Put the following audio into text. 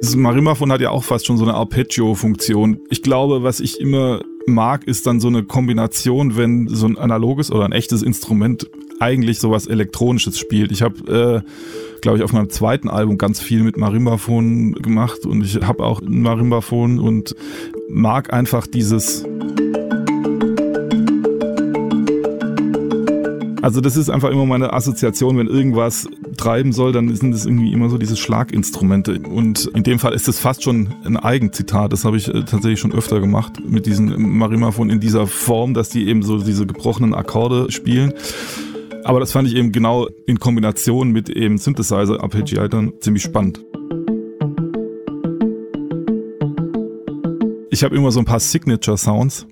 Das Marimbaphon hat ja auch fast schon so eine Arpeggio-Funktion. Ich glaube, was ich immer mag, ist dann so eine Kombination, wenn so ein analoges oder ein echtes Instrument eigentlich sowas Elektronisches spielt. Ich habe, glaube ich, auf meinem zweiten Album ganz viel mit Marimbaphon gemacht und ich habe auch ein Marimbaphon und mag einfach dieses... Also das ist einfach immer meine Assoziation, wenn irgendwas treiben soll, dann sind es irgendwie immer so diese Schlaginstrumente. Und in dem Fall ist es fast schon ein Eigenzitat. Das habe ich tatsächlich schon öfter gemacht mit diesem Marimbaphon in dieser Form, dass die eben so diese gebrochenen Akkorde spielen. Aber das fand ich eben genau in Kombination mit eben Synthesizer-Arpeggiatern ziemlich spannend. Ich habe immer so ein paar Signature-Sounds.